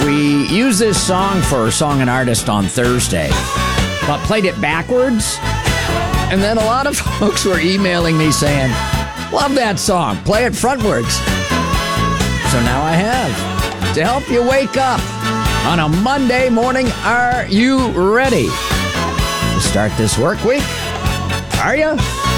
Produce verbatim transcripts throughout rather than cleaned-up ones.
We used this song for Song and Artist on Thursday, but played it backwards. And then a lot of folks were emailing me saying, love that song, play it frontwards. So now I have. To help you wake up on a Monday morning, are you ready to start this work week? Are you?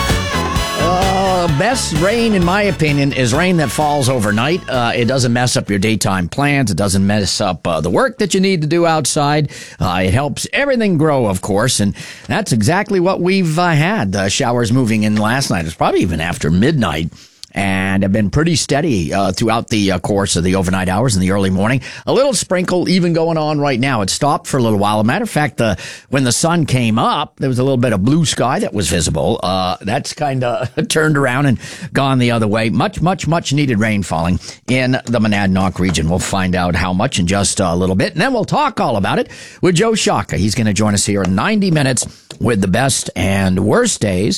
Uh, best rain, in my opinion, is rain that falls overnight. Uh, it doesn't mess up your daytime plans. It doesn't mess up uh, the work that you need to do outside. Uh, it helps everything grow, of course, and that's exactly what we've uh, had. Uh, showers moving in last night. It's probably even after midnight. And have been pretty steady uh, throughout the uh, course of the overnight hours in the early morning. A little sprinkle even going on right now. It stopped for a little while. As a matter of fact, uh, when the sun came up, there was a little bit of blue sky that was visible. Uh, that's kind of turned around and gone the other way. Much, much, much needed rain falling in the Monadnock region. We'll find out how much in just a little bit. And then we'll talk all about it with Joe Shaka. He's going to join us here in ninety minutes with the best and worst days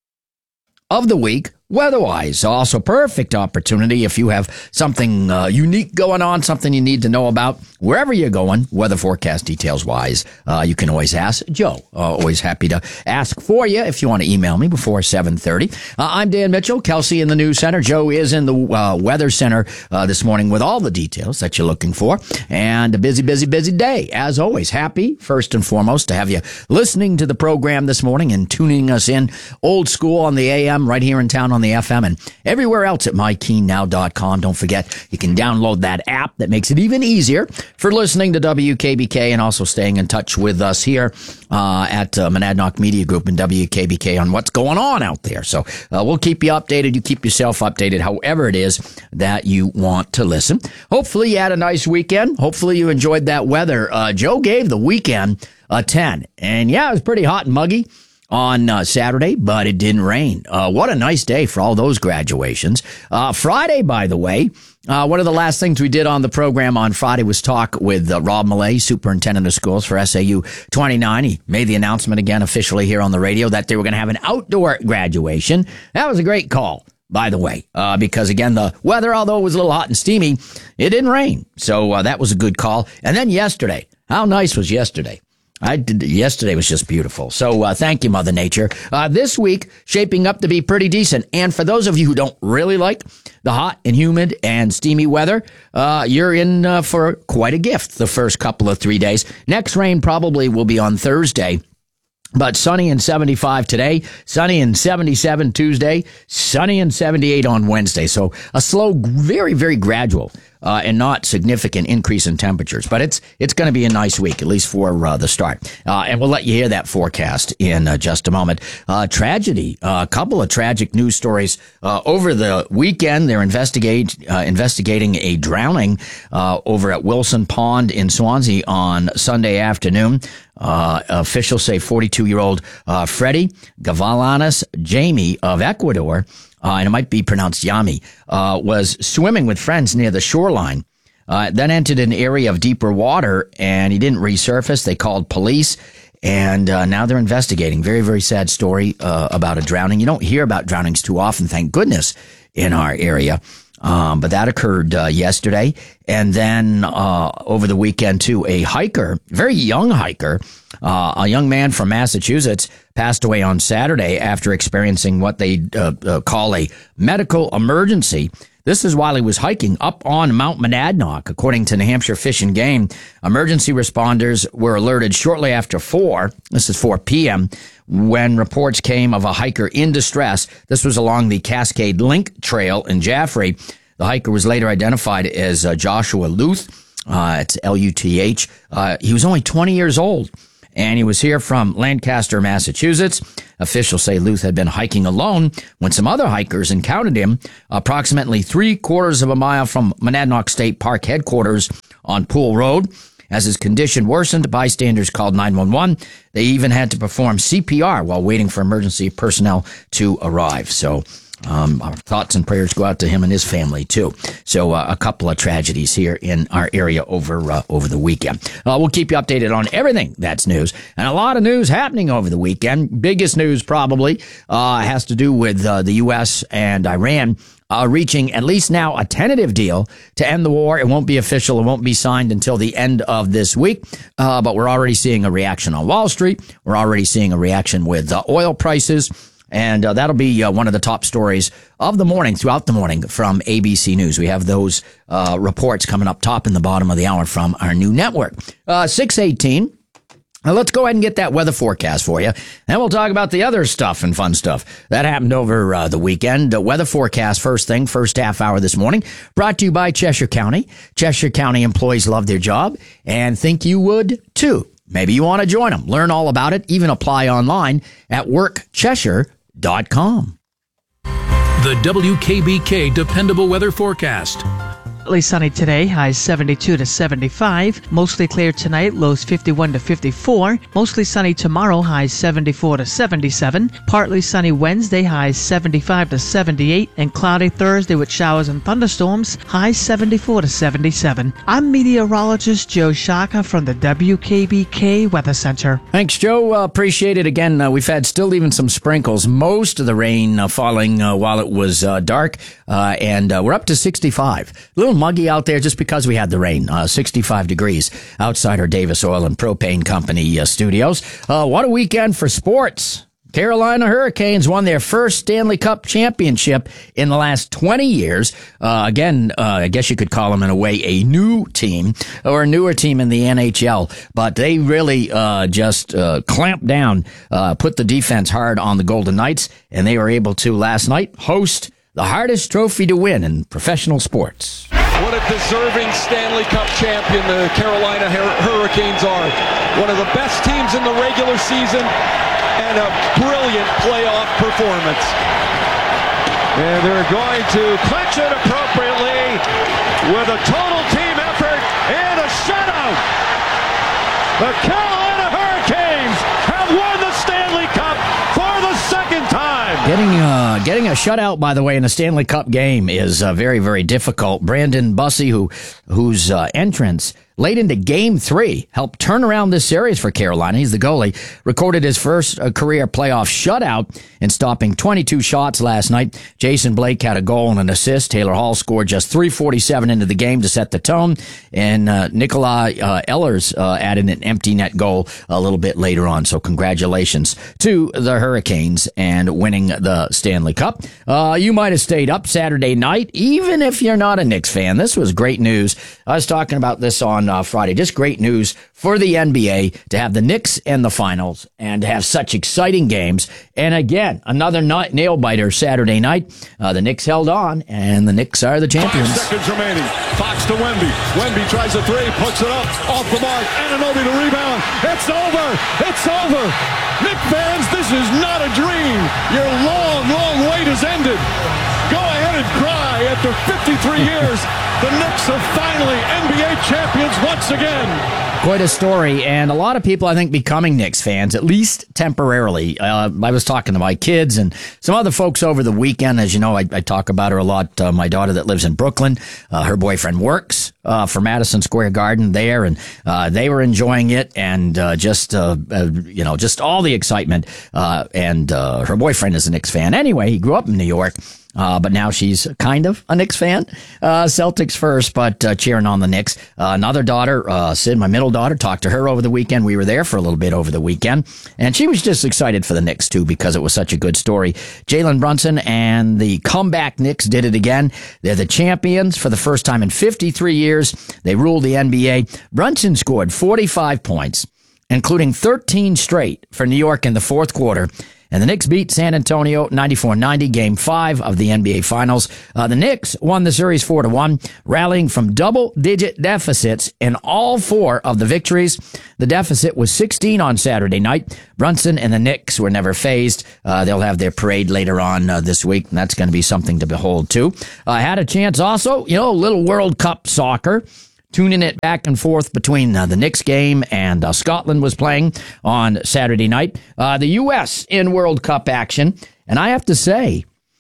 of the week. Weather-wise, also perfect opportunity if you have something uh, unique going on, something you need to know about, wherever you're going, weather forecast details-wise, uh, you can always ask Joe. Uh, always happy to ask for you if you want to email me before seven thirty. Uh, I'm Dan Mitchell, Kelsey in the News Center. Joe is in the uh, Weather Center uh, this morning with all the details that you're looking for. And a busy, busy, busy day. As always, happy, first and foremost, to have you listening to the program this morning and tuning us in old school on the A M right here in town on the F M and everywhere else at my keen now dot com. Don't forget, you can download that app that makes it even easier for listening to W K B K and also staying in touch with us here uh, at uh, Monadnock Media Group and W K B K on what's going on out there. So uh, we'll keep you updated. You keep yourself updated however it is that you want to listen. Hopefully you had a nice weekend. Hopefully you enjoyed that weather. Uh, Joe gave the weekend a ten. And yeah, it was pretty hot and muggy on uh, Saturday, but it didn't rain. Uh, what a nice day for all those graduations. Uh, Friday, by the way, uh, one of the last things we did on the program on Friday was talk with uh, Rob Millay, superintendent of schools for S A U twenty-nine. He made the announcement again officially here on the radio that they were going to have an outdoor graduation. That was a great call, by the way, uh, because again, the weather, although it was a little hot and steamy, it didn't rain. So uh, that was a good call. And then yesterday, how nice was yesterday? I did. Yesterday was just beautiful. So uh, thank you, Mother Nature. Uh, this week, shaping up to be pretty decent. And for those of you who don't really like the hot and humid and steamy weather, uh, you're in uh, for quite a gift the first couple of three days. Next rain probably will be on Thursday. But sunny and seventy-five today, sunny and seventy-seven Tuesday, sunny and seventy-eight on Wednesday. So a slow, very, very gradual uh, and not significant increase in temperatures. But it's it's going to be a nice week, at least for uh, the start. Uh, and we'll let you hear that forecast in uh, just a moment. Uh, tragedy, uh, a couple of tragic news stories uh, over the weekend. They're investigate uh, investigating a drowning uh, over at Wilson Pond in Swansea on Sunday afternoon. Uh, officials say forty-two-year-old uh, Freddie Gavalanes Jamie of Ecuador, uh, and it might be pronounced Yami, uh, was swimming with friends near the shoreline, uh, then entered an area of deeper water, and he didn't resurface. They called police, and uh, now they're investigating. Very, very sad story uh, about a drowning. You don't hear about drownings too often, thank goodness, in our area. Um, but that occurred uh, yesterday. And then uh, over the weekend, too, a hiker, very young hiker, uh, a young man from Massachusetts, passed away on Saturday after experiencing what they uh, uh, call a medical emergency. This is while he was hiking up on Mount Monadnock, according to New Hampshire Fish and Game. Emergency responders were alerted shortly after four, this is four p.m., when reports came of a hiker in distress. This was along the Cascade Link Trail in Jaffrey. The hiker was later identified as uh, Joshua Luth. Uh, it's L U T H. Uh, he was only twenty years old, and he was here from Lancaster, Massachusetts. Officials say Luth had been hiking alone when some other hikers encountered him approximately three quarters of a mile from Monadnock State Park headquarters on Pool Road. As his condition worsened, bystanders called nine one one. They even had to perform C P R while waiting for emergency personnel to arrive. So Um, our thoughts and prayers go out to him and his family too. So uh, a couple of tragedies here in our area over uh, over the weekend. Uh, we'll keep you updated on everything that's news, and a lot of news happening over the weekend. Biggest news probably uh, has to do with uh, the U S and Iran uh, reaching at least now a tentative deal to end the war. It won't be official. It won't be signed until the end of this week. Uh, but we're already seeing a reaction on Wall Street. We're already seeing a reaction with uh, oil prices. And uh, that'll be uh, one of the top stories of the morning, throughout the morning, from A B C News. We have those uh, reports coming up top and the bottom of the hour from our new network. Uh, six eighteen. Now let's go ahead and get that weather forecast for you. Then we'll talk about the other stuff and fun stuff that happened over uh, the weekend. The weather forecast first thing, first half hour this morning, brought to you by Cheshire County. Cheshire County employees love their job and think you would too. Maybe you want to join them. Learn all about it. Even apply online at work cheshire dot com. The W K B K Dependable Weather Forecast. Partly sunny today, highs seventy-two to seventy-five. Mostly clear tonight, lows fifty-one to fifty-four. Mostly sunny tomorrow, highs seventy-four to seventy-seven. Partly sunny Wednesday, highs seventy-five to seventy-eight. And cloudy Thursday with showers and thunderstorms, highs seventy-four to seventy-seven. I'm meteorologist Joe Shaka from the W K B K Weather Center. Thanks, Joe. Uh, appreciate it. Again, uh, we've had still even some sprinkles. Most of the rain uh, falling uh, while it was uh, dark. Uh, and uh, we're up to sixty-five. A little muggy out there just because we had the rain. Uh, sixty-five degrees outside our Davis Oil and Propane Company uh, studios. Uh, what a weekend for sports. Carolina Hurricanes won their first Stanley Cup championship in the last twenty years. Uh, again, uh, I guess you could call them in a way a new team or a newer team in the N H L, but they really uh, just uh, clamped down, uh, put the defense hard on the Golden Knights, and they were able to last night host the hardest trophy to win in professional sports. What a deserving Stanley Cup champion the Carolina Hurricanes are. One of the best teams in the regular season and a brilliant playoff performance. And they're going to clinch it appropriately with a total team effort and a shutout. The Carolina Hurricanes have won the Stanley Cup for the second time. Getting uh, getting a shutout, by the way, in a Stanley Cup game is uh, very, very difficult. Brandon Bussey, who whose uh, entrance late into Game three helped turn around this series for Carolina. He's the goalie. Recorded his first uh, career playoff shutout in stopping twenty-two shots last night. Jason Blake had a goal and an assist. Taylor Hall scored just three forty-seven into the game to set the tone. And uh, Nikolai uh, Ehlers uh, added an empty net goal a little bit later on. So congratulations to the Hurricanes and winning the Stanley Cup. Uh, you might have stayed up Saturday night, even if you're not a Knicks fan. This was great news. I was talking about this on Uh, Friday. Just great news for the N B A to have the Knicks in the finals and to have such exciting games. And again, another nail biter Saturday night. Uh, the Knicks held on, and the Knicks are the champions. Five seconds remaining. Fox to Wemby. Wemby tries a three, puts it up, off the mark. Anunoby to rebound. It's over. It's over. Knicks fans, this is not a dream. Your long, long wait has ended. Go ahead and cry. After fifty-three years, the Knicks are finally N B A champions once again. Quite a story, and a lot of people, I think, becoming Knicks fans, at least temporarily. Uh, I was talking to my kids and some other folks over the weekend. As you know, I, I talk about her a lot. Uh, my daughter that lives in Brooklyn, uh, her boyfriend works uh, for Madison Square Garden there, and uh, they were enjoying it, and uh, just, uh, uh, you know, just all the excitement. Uh, and uh, her boyfriend is a Knicks fan. Anyway, he grew up in New York. Uh, but now she's kind of a Knicks fan. Uh, Celtics first, but uh, cheering on the Knicks. Uh, another daughter, uh, Sid, my middle daughter, talked to her over the weekend. We were there for a little bit over the weekend. And she was just excited for the Knicks, too, because it was such a good story. Jalen Brunson and the comeback Knicks did it again. They're the champions for the first time in fifty-three years. They ruled the N B A. Brunson scored forty-five points, including thirteen straight for New York in the fourth quarter. And the Knicks beat San Antonio ninety-four ninety, game five of the N B A Finals. Uh, the Knicks won the series four to one, rallying from double-digit deficits in all four of the victories. The deficit was sixteen on Saturday night. Brunson and the Knicks were never phased. Uh, they'll have their parade later on uh, this week, and that's going to be something to behold, too. I uh, had a chance also, you know, a little World Cup soccer. Tuning it back and forth between uh, the Knicks game and uh, Scotland was playing on Saturday night. Uh, the U S in World Cup action. And I have to say,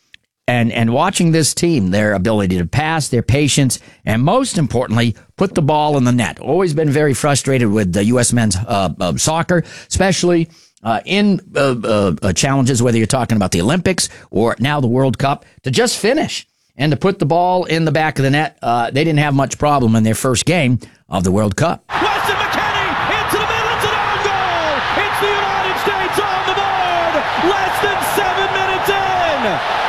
And and watching this team, their ability to pass, their patience, and most importantly, put the ball in the net. Always been very frustrated with the U S men's uh, uh, soccer, especially uh, in uh, uh, uh, challenges, whether you're talking about the Olympics or now the World Cup, to just finish and to put the ball in the back of the net. Uh, they didn't have much problem in their first game of the World Cup. Weston McKennie into the middle. It's an own goal. It's the United States on the board. Less than seven minutes in.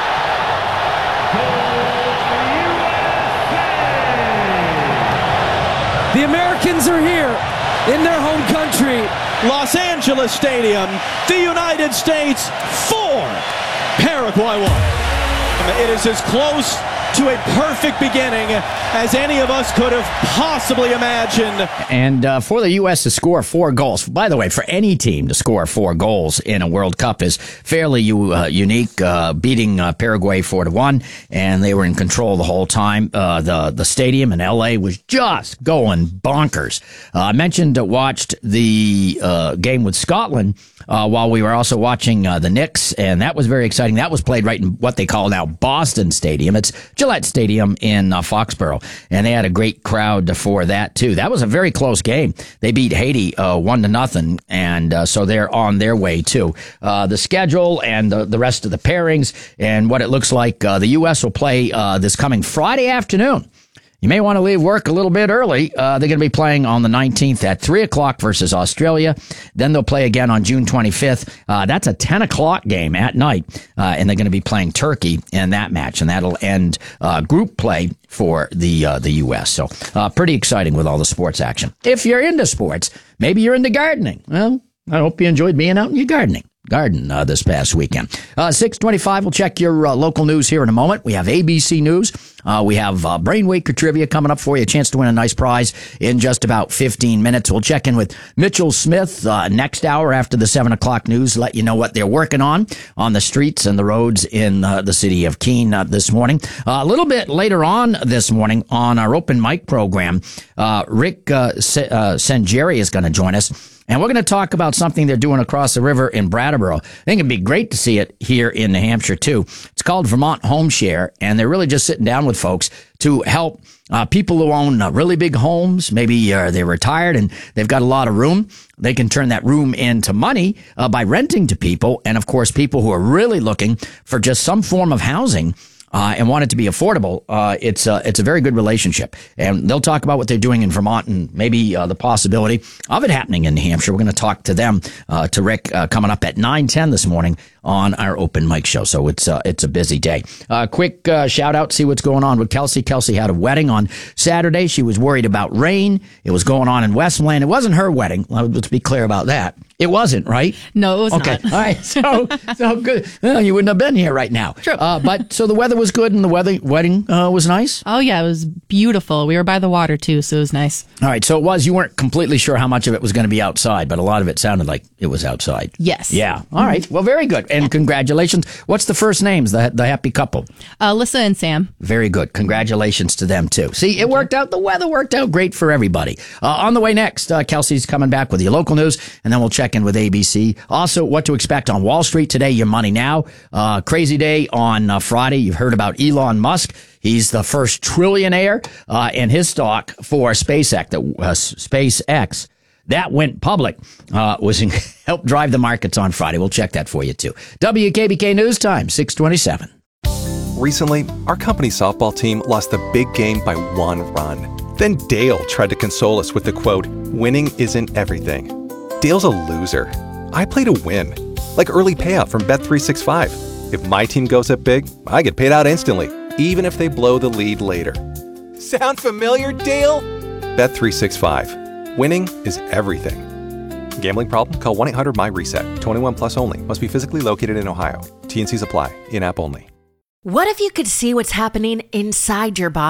The Americans are here in their home country, Los Angeles Stadium. The United States four, Paraguay one. It is as close to a perfect beginning as any of us could have possibly imagined. And uh, for the U S to score four goals, by the way, for any team to score four goals in a World Cup is fairly uh, unique, uh, beating uh, Paraguay four to one, and they were in control the whole time. Uh, the, the stadium in L A was just going bonkers. Uh, I mentioned uh, watched the uh, game with Scotland uh, while we were also watching uh, the Knicks, and that was very exciting. That was played right in what they call now Boston Stadium. It's Gillette Stadium in uh, Foxborough, and they had a great crowd for that too. That was a very close game. They beat Haiti uh, one to nothing, and uh, so they're on their way too. Uh, the schedule and the, the rest of the pairings and what it looks like, uh, the U S will play uh, this coming Friday afternoon. You may want to leave work a little bit early. Uh, they're going to be playing on the nineteenth at three o'clock versus Australia. Then they'll play again on June twenty-fifth. Uh, that's a ten o'clock game at night, uh, and they're going to be playing Turkey in that match, and that'll end uh, group play for the uh, the U S. So uh, pretty exciting with all the sports action. If you're into sports, maybe you're into gardening. Well, I hope you enjoyed being out in your gardening. Garden uh, this past weekend. Uh, six twenty-five, we'll check your uh, local news here in a moment. We have A B C News. Uh, we have uh, Brainwaker Trivia coming up for you. A chance to win a nice prize in just about fifteen minutes. We'll check in with Mitchell Smith uh, next hour after the seven o'clock news. Let you know what they're working on on the streets and the roads in uh, the city of Keene uh, this morning. Uh, a little bit later on this morning on our open mic program, uh, Rick uh, S- uh, Sanjeri is going to join us. And we're going to talk about something they're doing across the river in Brattleboro. I think it'd be great to see it here in New Hampshire, too. It's called Vermont Home Share, and they're really just sitting down with folks to help uh, people who own uh, really big homes. Maybe uh, they're retired and they've got a lot of room. They can turn that room into money uh, by renting to people. And, of course, people who are really looking for just some form of housing Uh, and want it to be affordable, uh, it's, uh, it's a very good relationship. And they'll talk about what they're doing in Vermont and maybe uh, the possibility of it happening in New Hampshire. We're going to talk to them, uh, to Rick, uh, coming up at nine ten this morning on our open mic show. So it's uh, it's a busy day. Uh, quick uh, shout out, see what's going on with Kelsey. Kelsey had a wedding on Saturday. She was worried about rain. It was going on in Westmoreland. It wasn't her wedding. Let's be clear about that. It wasn't, right? No, it was okay. not. All right. So, so good. Well, you wouldn't have been here right now. True. Uh, but so the weather was good and the weather, wedding uh, was nice? Oh, yeah. It was beautiful. We were by the water, too, so it was nice. All right. So it was, you weren't completely sure how much of it was going to be outside, but a lot of it sounded like it was outside. Yes. Yeah. All right. Well, very good. And congratulations. What's the first names, the, the happy couple? Uh, Alyssa and Sam. Very good. Congratulations to them, too. See, it worked out. The weather worked out great for everybody. Uh, on the way next, uh, Kelsey's coming back with your local news, and then we'll check in with A B C. Also, what to expect on Wall Street today, your money now. Uh, crazy day on uh, Friday. You've heard about Elon Musk. He's the first trillionaire, uh, and his stock for SpaceX, the, uh, SpaceX, that went public, uh, was in, helped drive the markets on Friday. We'll check that for you, too. W K B K News Time, six twenty-seven. Recently, our company softball team lost the big game by one run. Then Dale tried to console us with the quote, "Winning isn't everything." Dale's a loser. I play to win, like early payout from Bet three sixty-five. If my team goes up big, I get paid out instantly, even if they blow the lead later. Sound familiar, Dale? Bet three sixty-five. Winning is everything. Gambling problem? Call one eight hundred M Y reset. twenty-one plus only. Must be physically located in Ohio. T and C's apply. In-app only. What if you could see what's happening inside your body?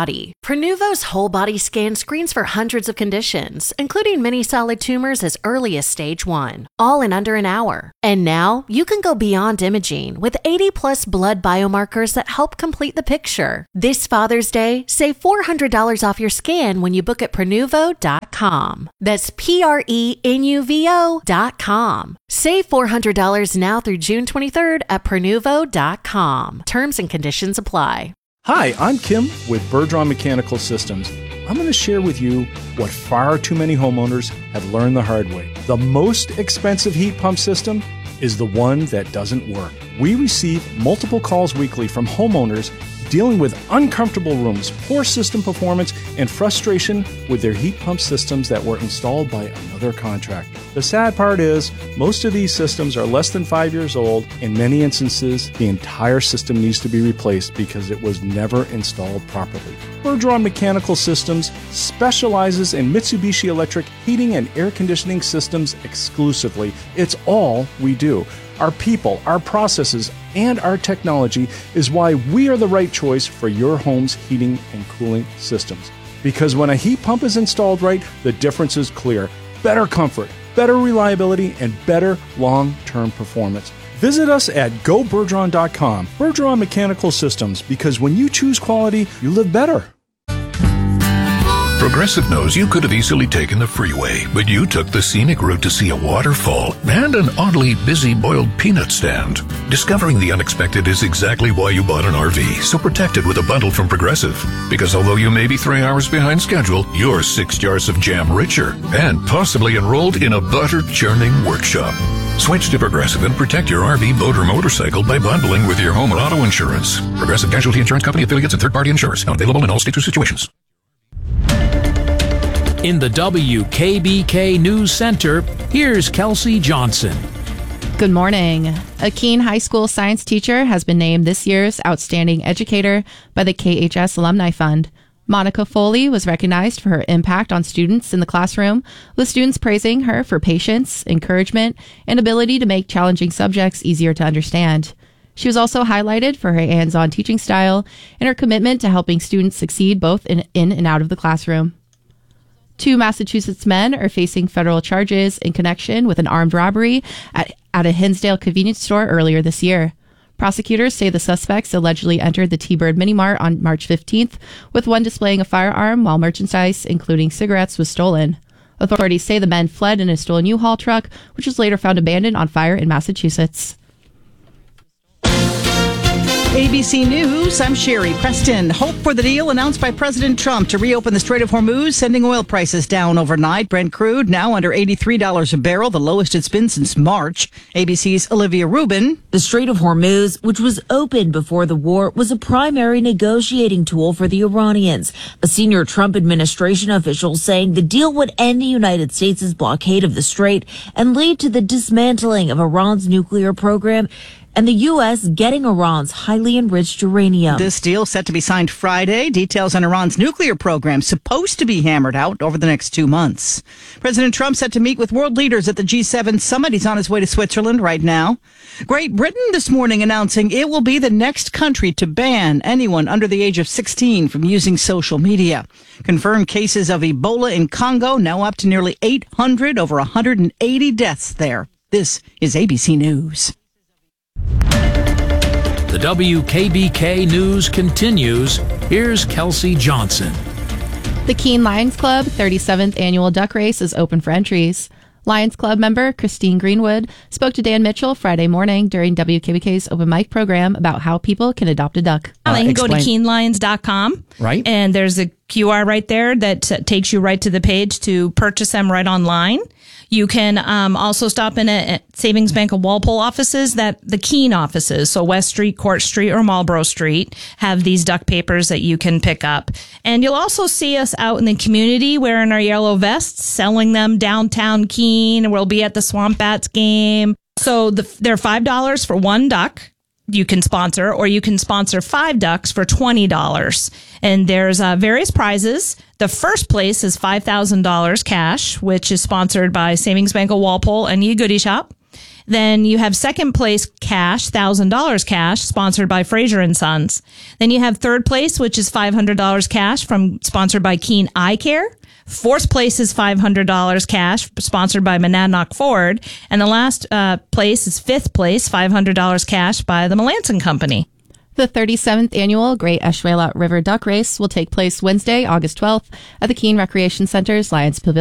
Prenuvo's whole body scan screens for hundreds of conditions, including many solid tumors as early as stage one, all in under an hour. And now you can go beyond imaging with eighty plus blood biomarkers that help complete the picture. This Father's Day, save four hundred dollars off your scan when you book at Prenuvo dot com. That's P R E N U V O dot com. Save four hundred dollars now through June twenty-third at Prenuvo dot com. Terms and conditions apply. Hi, I'm Kim with Bergeron Mechanical Systems. I'm going to share with you what far too many homeowners have learned the hard way. The most expensive heat pump system is the one that doesn't work. We receive multiple calls weekly from homeowners dealing with uncomfortable rooms, poor system performance, and frustration with their heat pump systems that were installed by another contractor. The sad part is, most of these systems are less than five years old. In many instances, the entire system needs to be replaced because it was never installed properly. Bergeron Mechanical Systems specializes in Mitsubishi Electric heating and air conditioning systems exclusively. It's all we do. Our people, our processes, and our technology is why we are the right choice for your home's heating and cooling systems. Because when a heat pump is installed right, the difference is clear. Better comfort, better reliability, and better long-term performance. Visit us at go bergeron dot com. Bergeron Mechanical Systems, because when you choose quality, you live better. Progressive knows you could have easily taken the freeway, but you took the scenic route to see a waterfall and an oddly busy boiled peanut stand. Discovering the unexpected is exactly why you bought an R V, so protect it with a bundle from Progressive. Because although you may be three hours behind schedule, you're six jars of jam richer and possibly enrolled in a butter churning workshop. Switch to Progressive and protect your R V, boat, or motorcycle by bundling with your home or auto insurance. Progressive Casualty Insurance Company, affiliates, and third-party insurers. Not available in all states or situations. In the W K B K News Center, here's Kelsey Johnson. Good morning. A Keene High School science teacher has been named this year's Outstanding Educator by the K H S Alumni Fund. Monica Foley was recognized for her impact on students in the classroom, with students praising her for patience, encouragement, and ability to make challenging subjects easier to understand. She was also highlighted for her hands-on teaching style and her commitment to helping students succeed both in, in and out of the classroom. Two Massachusetts men are facing federal charges in connection with an armed robbery at, at a Hinsdale convenience store earlier this year. Prosecutors say the suspects allegedly entered the T-Bird Mini Mart on March fifteenth, with one displaying a firearm while merchandise, including cigarettes, was stolen. Authorities say the men fled in a stolen U-Haul truck, which was later found abandoned on fire in Massachusetts. A B C News, I'm Sherry Preston. Hope for the deal announced by President Trump to reopen the Strait of Hormuz, sending oil prices down overnight. Brent crude now under eighty-three dollars a barrel, the lowest it's been since March. A B C's Olivia Rubin. The Strait of Hormuz, which was open before the war, was a primary negotiating tool for the Iranians. A senior Trump administration official saying the deal would end the United States' blockade of the strait and lead to the dismantling of Iran's nuclear program and the U S getting Iran's highly enriched uranium. This deal set to be signed Friday. Details on Iran's nuclear program supposed to be hammered out over the next two months. President Trump set to meet with world leaders at the G seven summit. He's on his way to Switzerland right now. Great Britain this morning announcing it will be the next country to ban anyone under the age of sixteen from using social media. Confirmed cases of Ebola in Congo now up to nearly eight hundred, over one hundred eighty deaths there. This is A B C News. The W K B K News continues. Here's Kelsey Johnson. The Keene Lions Club thirty-seventh Annual Duck Race is open for entries. Lions Club member Christine Greenwood spoke to Dan Mitchell Friday morning during W K B K's open mic program about how people can adopt a duck. Uh, they can explain. Go to keene lions dot com. Right. And there's a Q R right there that uh, takes you right to the page to purchase them right online. You can um, also stop in at Savings Bank of Walpole offices, that the Keene offices, so West Street, Court Street, or Marlborough Street, have these duck papers that you can pick up. And you'll also see us out in the community wearing our yellow vests, selling them downtown Keene. We'll be at the Swamp Bats game. So the, they're five dollars for one duck. You can sponsor, or you can sponsor five ducks for twenty dollars. And there's uh, various prizes. The first place is five thousand dollars cash, which is sponsored by Savings Bank of Walpole and Ye Goody Shop. Then you have second place cash, one thousand dollars cash, sponsored by Fraser and Sons. Then you have third place, which is five hundred dollars cash from sponsored by Keen Eye Care. Fourth place is five hundred dollars cash, sponsored by Monadnock Ford. And the last uh, place is fifth place, five hundred dollars cash by the Melanson Company. The thirty-seventh annual Great Eschweiler River Duck Race will take place Wednesday, August twelfth at the Keene Recreation Center's Lions Pavilion.